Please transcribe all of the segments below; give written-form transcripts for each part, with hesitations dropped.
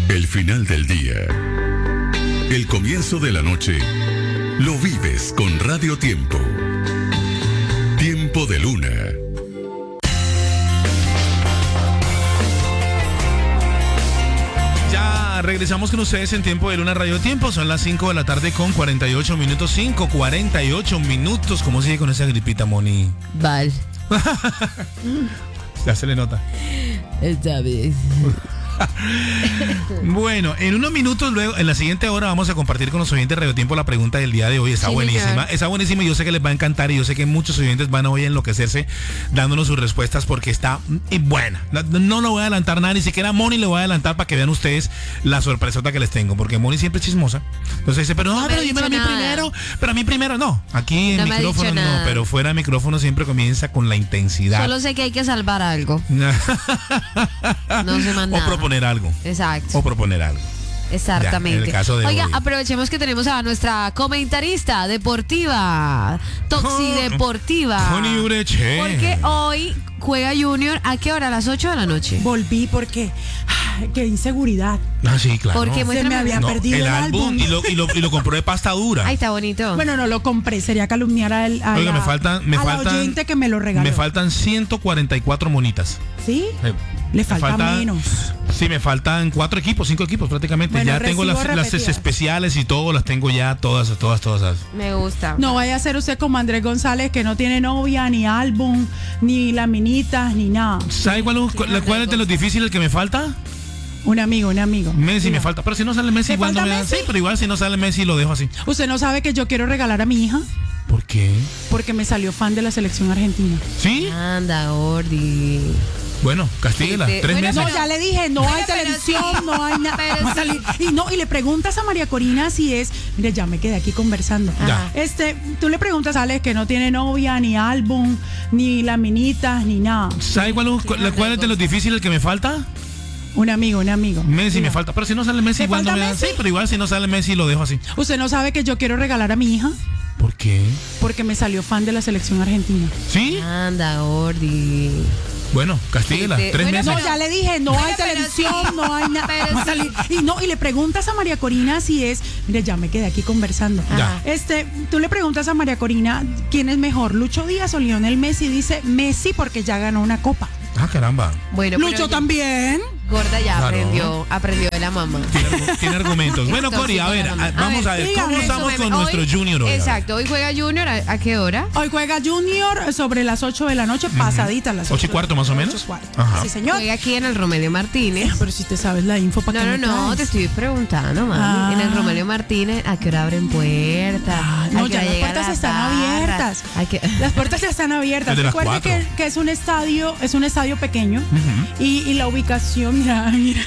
El final del día. El comienzo de la noche. Lo vives con Radio Tiempo. Tiempo de Luna. Ya regresamos con ustedes en Tiempo de Luna Radio Tiempo. Son las 5 de la tarde con 48 minutos. 5:48 minutos. ¿Cómo sigue con esa gripita, Moni? Vale. Ya se le nota. Está bien. Bueno, en unos minutos luego, en la siguiente hora vamos a compartir con los oyentes de Radio Tiempo la pregunta del día de hoy. Está buenísima, está buenísima y yo sé que les va a encantar y yo sé que muchos oyentes van a hoy a enloquecerse dándonos sus respuestas porque está buena. No lo voy a adelantar nada, ni siquiera a Moni le voy a adelantar para que vean ustedes la sorpresota que les tengo, porque Moni siempre es chismosa. Entonces dice, pero dímelo a mí primero, pero a mí primero no. Aquí en micrófono no, pero fuera de micrófono siempre comienza con la intensidad. Solo sé que hay que salvar algo. No se manda. O proponer algo. Exacto. O proponer algo. Exactamente. Ya, en el caso de Oiga, hoy. aprovechemos que tenemos a nuestra comentarista deportiva, Toxideportiva. Joni Ureche. Porque hoy juega Junior. ¿A qué hora? ¿A las 8 de la noche? Volví porque qué inseguridad. Ah, sí, claro. Porque Se me había perdido el el álbum álbum. y lo compró de pasta dura. Ay, está bonito. Bueno, no lo compré, sería calumniar a Oiga, me faltan oyente que me lo regaló. Me faltan 144 monitas. ¿Sí? Le falta menos. Sí, me faltan 5 equipos prácticamente. Bueno, ya tengo las repetidas. especiales y todo, las tengo ya todas. Me gusta. No vaya a ser usted como Andrés González, que no tiene novia, ni álbum, ni laminitas, ni nada. ¿Sabe cuál es de los difíciles que me falta? Un amigo. Messi me falta. Pero si no sale Messi, ¿Le igual no falta me da. Messi? Sí, pero igual si no sale Messi lo dejo así. Usted no sabe que yo quiero regalar a mi hija ¿Por qué? porque me salió fan de la selección argentina. ¿Sí? Anda, Gordi. Bueno, castíguela. Sí, sí. 3 Bueno, meses. No, ya le dije, no hay pero televisión, sí. no hay nada. Pero Va a salir. Y le preguntas a María Corina si es. Mire, ya me quedé aquí conversando. Ya. Tú le preguntas a Alex que no tiene novia, ni álbum, ni laminitas, ni nada. ¿Sabe cuál es de los difíciles que me falta? Un amigo. Messi me falta. Pero si no sale Messi, ¿Le igual no falta me da. Messi? Sí, pero igual si no sale Messi lo dejo así. Usted no sabe que yo quiero regalar a mi hija ¿Por qué? porque me salió fan de la selección argentina. ¿Sí? Anda, Gordi. Bueno, castíguela. Sí, sí. 3 Bueno, meses. No, ya le dije, no hay pero televisión, sí. no hay nada. Pero Va a salir. Y le preguntas a María Corina si es. Mire, ya me quedé aquí conversando. Ya. Tú le preguntas a María Corina quién es mejor, Lucho Díaz o Lionel Messi. Dice Messi porque ya ganó una copa. Ah, caramba. Bueno, Lucho pero también. Gorda ya Claro. aprendió de la mamá. Tiene argumentos. Bueno, Cori, a ver, vamos a ver. ¿Cómo dígame, estamos con Hoy- nuestro Junior hoy? Exacto, hoy juega Junior. ¿A qué hora? Hoy juega Junior sobre las 8 de la noche, pasaditas las 8 y cuarto más o menos. 8:15. Ajá. Sí, señor. Juega aquí en el Romelio Martínez. Pero si te sabes la info, ¿para qué me No, traes? te estoy preguntando, mami. Ah. En el Romelio Martínez, ¿a qué hora abren puertas? No, ¿A qué ya hora las llega puertas la están barra? abiertas. Hay que... Las puertas ya están abiertas. Desde las Recuerde 4. que es un estadio pequeño y la ubicación, mira.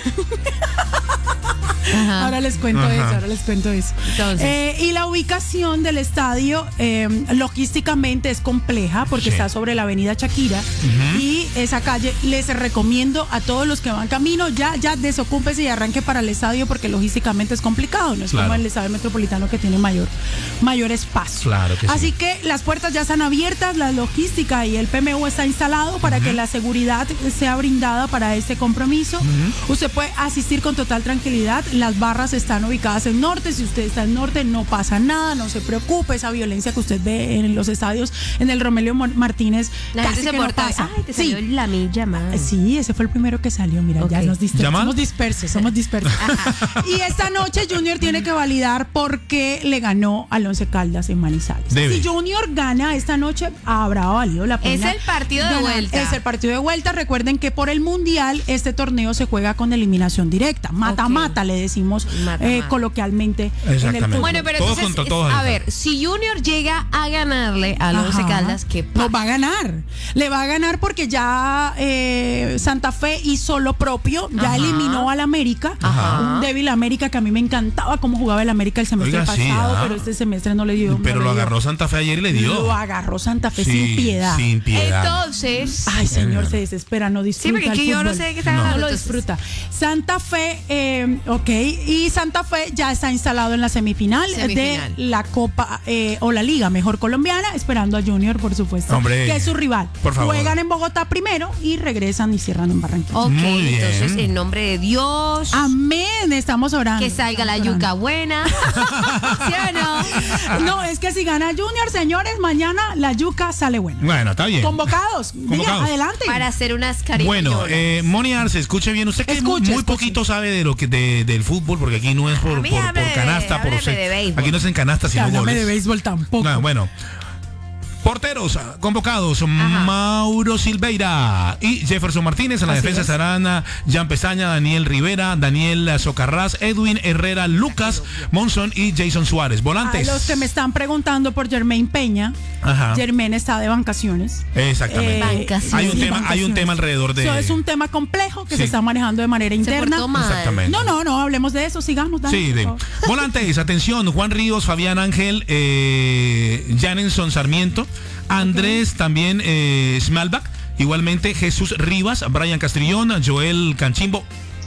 Ajá. Ahora les cuento Ajá. eso. Entonces. Y la ubicación del estadio logísticamente es compleja porque Sí. está sobre la avenida Shakira y esa calle. Les recomiendo a todos los que van camino ya desocúpese y arranque para el estadio porque logísticamente es complicado, no es Claro. como el estadio metropolitano que tiene mayor espacio. Claro que sí. Así que las puertas ya están abiertas, la logística y el PMU está instalado para que la seguridad sea brindada para este compromiso. Usted puede asistir con total tranquilidad. Las barras están ubicadas en norte. Si usted está en norte, no pasa nada, no se preocupe. Esa violencia que usted ve en los estadios, en el Romelio Martínez, La casi gente se que no porta. pasa. Ay, te salió la milla, man. Sí, ese fue el primero que salió. Mira, ya Ok. nos ¿Llama? somos dispersos. Y esta noche Junior tiene que validar por qué le ganó al Once Caldas en Manizales. Debe. Si Junior gana esta noche, habrá valido la pena. Es el partido de ganar. vuelta. Es el partido de vuelta. Recuerden que por el Mundial este torneo se juega con eliminación directa. Mata-mata, le decimos Mata-mata. coloquialmente en el Exactamente. fútbol. Bueno, pero Todos entonces, contra todos. a ver, si Junior llega a ganarle al Ajá. Once Caldas, ¿qué pasa? Pues va a ganar. Le va a ganar porque ya Santa Fe hizo lo propio, ya Ajá. eliminó al América. Ajá. Un débil América que a mí me encantaba cómo jugaba el América el semestre Oiga, sí, pasado, ¿ah? pero este semestre no le dio. Pero no lo le dio. agarró Santa Fe ayer y le dio. Lo agarró Santa Fe Sí, sin piedad. Sin piedad. Entonces, Ay, señor, se desespera, no disfruta. sí, porque el aquí yo no fútbol. sé de qué está No hablando. lo entonces. disfruta. Santa Fe, ok, y Santa Fe ya está instalado en la semifinal. De la Copa o la Liga Mejor Colombiana, esperando a Junior, por supuesto, hombre, que es su rival. Por favor. Juegan en Bogotá primero y regresan y cierran en Barranquilla. Ok, Muy bien. entonces en nombre de Dios. Amén, estamos orando. Que salga la yuca buena. ¿Sí o no? No, es que si gana Junior, señores, mañana la yuca sale buena. Bueno, está bien. Convocados. Diga, adelante. Para hacer unas cariñosas. Bueno, Moni Arce, escuche bien. Usted que muy poquito sabe de lo que del fútbol, porque aquí no es por canasta, aquí no es en canasta, sino goles. De béisbol tampoco. No, bueno. Porteros convocados: Mauro Silveira y Jefferson Martínez. En la defensa estarán Jan Pesaña, Daniel Rivera, Daniel Socarrás, Edwin Herrera, Lucas Monzón y Jason Suárez. Volantes. A los que me están preguntando por Jermaine Peña. Ajá. Jermaine está de vacaciones. Exactamente. Hay un tema alrededor de... Eso es un tema complejo que se está manejando de manera interna. Exactamente. No, hablemos de eso, sigamos. Dale, Volantes, atención: Juan Ríos, Fabián Ángel, Janenson Sarmiento, Andrés también Smalbach, igualmente Jesús Rivas, Brian Castrillón, Joel Canchimbo.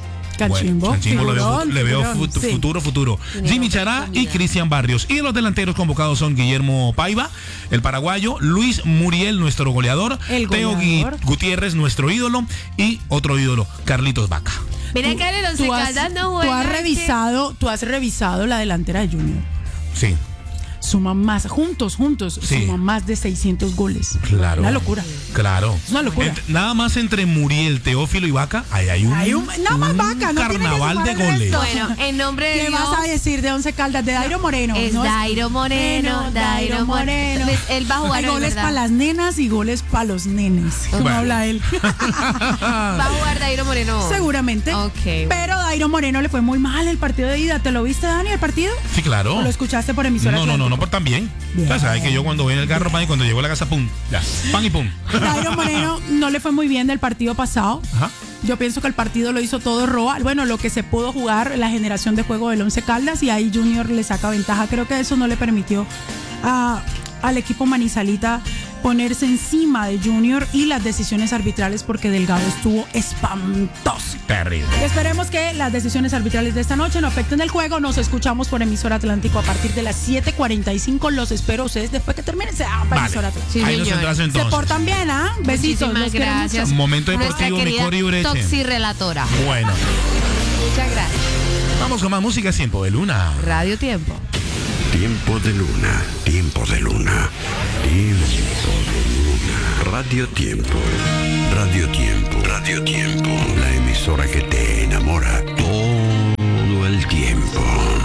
Le veo futuro. Jimmy Chará y Cristian Barrios. Y los delanteros convocados son Guillermo Paiva, el paraguayo, Luis Muriel, nuestro goleador, Teo Gutiérrez, nuestro ídolo, y otro ídolo, Carlitos Vaca. Mira acá en el Once Caldas no juega. Tú has revisado la delantera de Junior. Sí. Suman más, juntos, suman más de 600 goles. Claro. Una locura. Claro. Es una locura. Nada más entre Muriel, Teófilo y Vaca, hay un carnaval de goles. Bueno, en nombre de ¿Qué Dios, vas a decir de Once Caldas? De Dairo Moreno. Es Dairo Moreno. Él va a jugar. Hay goles para las nenas y goles para los nenes. ¿Cómo habla él? Va a jugar Dairo Moreno. Seguramente. Okay. Pero Dairo Moreno le fue muy mal el partido de ida. ¿Te lo viste, Dani, el partido? Sí, claro. ¿O lo escuchaste por emisora? No, por también. Ya sabes que yo cuando voy en el carro, pan, y cuando llego a la casa, pum, ya, pan y pum. Dairo Moreno no le fue muy bien del partido pasado. Ajá. Yo pienso que el partido lo hizo todo Roa. Bueno, lo que se pudo jugar, la generación de juego del Once Caldas, y ahí Junior le saca ventaja. Creo que eso no le permitió al equipo manizalita ponerse encima de Junior y las decisiones arbitrales, porque Delgado estuvo espantoso. Terrible. Esperemos que las decisiones arbitrales de esta noche no afecten el juego. Nos escuchamos por Emisora Atlántico a partir de las 7:45. Los espero ustedes después que termine. Emisora Atlántico. Sí, ahí nos entras entonces. Se portan bien, Besitos. Muchísimas gracias. Momento deportivo, mi Cori Ureche. Toxirrelatora. Bueno. Muchas gracias. Vamos con más música. Tiempo de Luna. Radio Tiempo. Tiempo de Luna. Tiempo de Luna. Tiempo de Luna. Radio Tiempo. Radio Tiempo. Radio Tiempo. La emisora que te enamora todo el tiempo.